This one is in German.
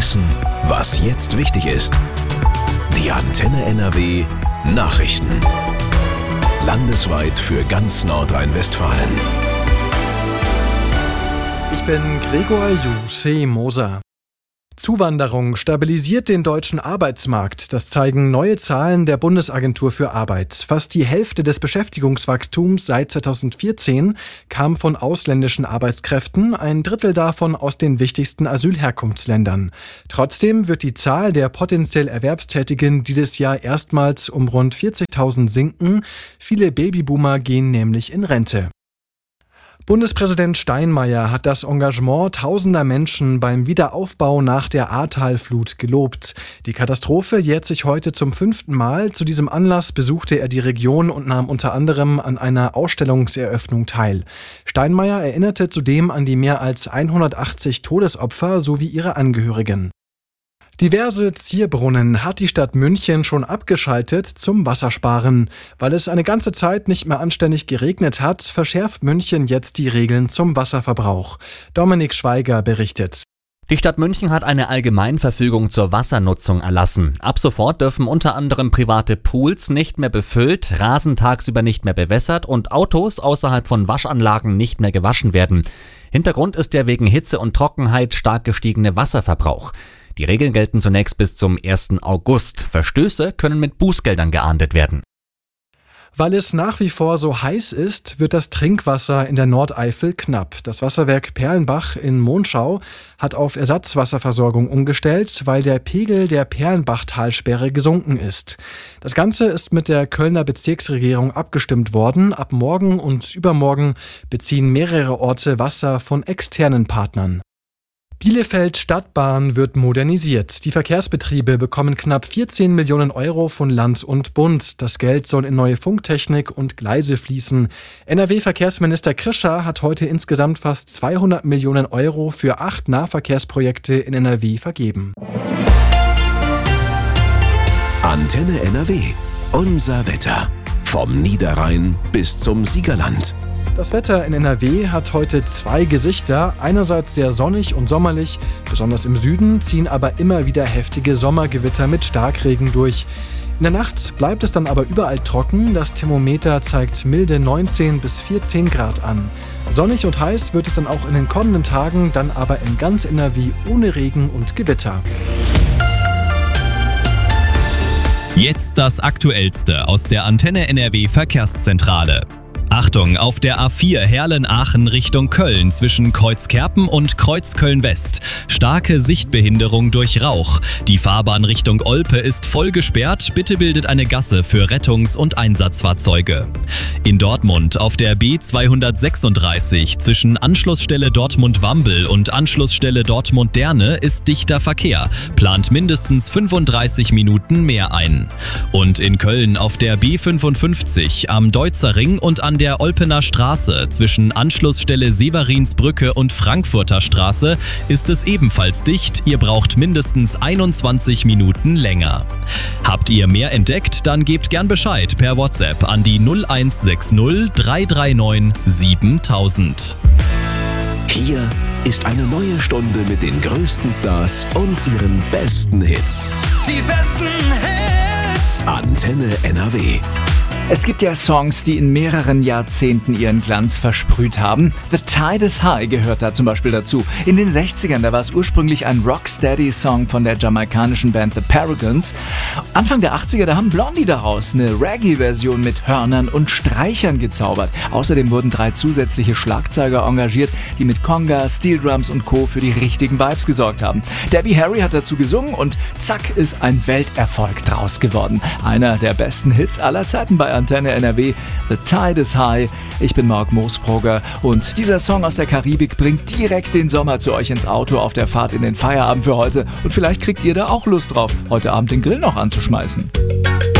wissen, was jetzt wichtig ist. Die Antenne NRW Nachrichten. Landesweit für ganz Nordrhein-Westfalen. Ich bin Gregor Moser. Zuwanderung stabilisiert den deutschen Arbeitsmarkt. Das zeigen neue Zahlen der Bundesagentur für Arbeit. Fast die Hälfte des Beschäftigungswachstums seit 2014 kam von ausländischen Arbeitskräften, ein Drittel davon aus den wichtigsten Asylherkunftsländern. Trotzdem wird die Zahl der potenziell Erwerbstätigen dieses Jahr erstmals um rund 40.000 sinken. Viele Babyboomer gehen nämlich in Rente. Bundespräsident Steinmeier hat das Engagement tausender Menschen beim Wiederaufbau nach der Ahrtalflut gelobt. Die Katastrophe jährt sich heute zum 5. Mal. Zu diesem Anlass besuchte er die Region und nahm unter anderem an einer Ausstellungseröffnung teil. Steinmeier erinnerte zudem an die mehr als 180 Todesopfer sowie ihre Angehörigen. Diverse Zierbrunnen hat die Stadt München schon abgeschaltet zum Wassersparen. Weil es eine ganze Zeit nicht mehr anständig geregnet hat, verschärft München jetzt die Regeln zum Wasserverbrauch. Dominik Schweiger berichtet. Die Stadt München hat eine Allgemeinverfügung zur Wassernutzung erlassen. Ab sofort dürfen unter anderem private Pools nicht mehr befüllt, Rasen tagsüber nicht mehr bewässert und Autos außerhalb von Waschanlagen nicht mehr gewaschen werden. Hintergrund ist der wegen Hitze und Trockenheit stark gestiegene Wasserverbrauch. Die Regeln gelten zunächst bis zum 1. August. Verstöße können mit Bußgeldern geahndet werden. Weil es nach wie vor so heiß ist, wird das Trinkwasser in der Nordeifel knapp. Das Wasserwerk Perlenbach in Monschau hat auf Ersatzwasserversorgung umgestellt, weil der Pegel der Perlenbachtalsperre gesunken ist. Das Ganze ist mit der Kölner Bezirksregierung abgestimmt worden. Ab morgen und übermorgen beziehen mehrere Orte Wasser von externen Partnern. Bielefeld Stadtbahn wird modernisiert. Die Verkehrsbetriebe bekommen knapp 14 Millionen Euro von Land und Bund. Das Geld soll in neue Funktechnik und Gleise fließen. NRW-Verkehrsminister Krischer hat heute insgesamt fast 200 Millionen Euro für 8 Nahverkehrsprojekte in NRW vergeben. Antenne NRW. Unser Wetter. Vom Niederrhein bis zum Siegerland. Das Wetter in NRW hat heute 2 Gesichter. Einerseits sehr sonnig und sommerlich, besonders im Süden ziehen aber immer wieder heftige Sommergewitter mit Starkregen durch. In der Nacht bleibt es dann aber überall trocken. Das Thermometer zeigt milde 19 bis 14 Grad an. Sonnig und heiß wird es dann auch in den kommenden Tagen, dann aber in ganz NRW ohne Regen und Gewitter. Jetzt das Aktuellste aus der Antenne NRW Verkehrszentrale. Achtung, auf der A4 Herlen-Aachen Richtung Köln zwischen Kreuzkerpen und Kreuzköln-West. Starke Sichtbehinderung durch Rauch. Die Fahrbahn Richtung Olpe ist voll gesperrt. Bitte bildet eine Gasse für Rettungs- und Einsatzfahrzeuge. In Dortmund auf der B236 zwischen Anschlussstelle Dortmund-Wambel und Anschlussstelle Dortmund-Derne ist dichter Verkehr. Plant mindestens 35 Minuten mehr ein. Und in Köln auf der B55 am Deutzer Ring und an der Olpener Straße zwischen Anschlussstelle Severinsbrücke und Frankfurter Straße ist es ebenfalls dicht. Ihr braucht mindestens 21 Minuten länger. Habt ihr mehr entdeckt? Dann gebt gern Bescheid per WhatsApp an die 0160 339 7000. Hier ist eine neue Stunde mit den größten Stars und ihren besten Hits. Die besten Hits! Antenne NRW. Es gibt ja Songs, die in mehreren Jahrzehnten ihren Glanz versprüht haben. The Tide is High gehört da zum Beispiel dazu. In den 60ern, da war es ursprünglich ein Rocksteady-Song von der jamaikanischen Band The Paragons. Anfang der 80er, da haben Blondie daraus eine Reggae-Version mit Hörnern und Streichern gezaubert. Außerdem wurden 3 zusätzliche Schlagzeuger engagiert, die mit Conga, Steel Drums und Co. für die richtigen Vibes gesorgt haben. Debbie Harry hat dazu gesungen und zack ist ein Welterfolg draus geworden. Einer der besten Hits aller Zeiten bei Antenne NRW, The Tide is High. Ich bin Marc Moosbrugger und dieser Song aus der Karibik bringt direkt den Sommer zu euch ins Auto auf der Fahrt in den Feierabend für heute. Und vielleicht kriegt ihr da auch Lust drauf, heute Abend den Grill noch anzuschmeißen.